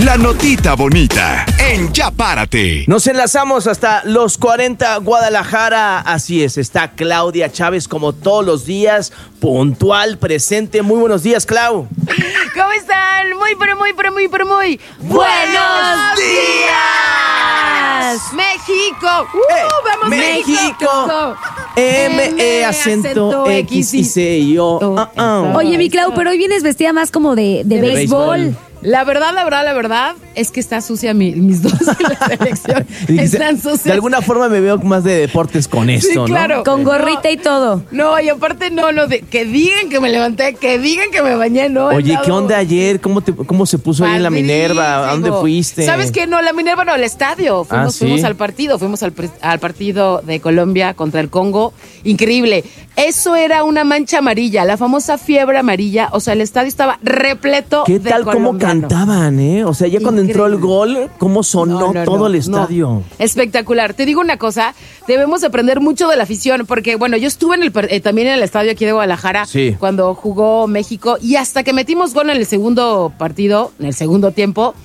La notita bonita en Ya Párate. Nos enlazamos hasta los 40 Guadalajara. Así es, está Claudia Chávez como todos los días, puntual, presente. Muy buenos días, Clau. ¿Cómo están? Muy ¡buenos días! ¡México! ¡Vamos, México! M-E acento X y C y O. Oye, mi Clau, pero hoy vienes vestida más como de béisbol. La verdad es que está sucia mis dos en la selección. Están sucias. De alguna forma me veo más de deportes con esto, sí, claro. ¿no? Con gorrita y todo. No, y aparte que digan que me levanté, que digan que me bañé, ¿no? Oye, ¿qué onda ayer? ¿Cómo se puso ahí en la Minerva? ¿A dónde fuiste? ¿Sabes qué? No, la Minerva no, al estadio. Fuimos al partido. Fuimos al partido de Colombia contra el Congo. Increíble. Eso era una mancha amarilla, la famosa fiebre amarilla. O sea, el estadio estaba repleto ¿Qué de tal cómo cantaban, eh? O sea, ya cuando entró el gol, cómo sonó todo el estadio. No. Espectacular. Te digo una cosa, debemos aprender mucho de la afición, porque, bueno, yo estuve también en el estadio aquí de Guadalajara cuando jugó México, y hasta que metimos gol en el segundo partido, en el segundo tiempo,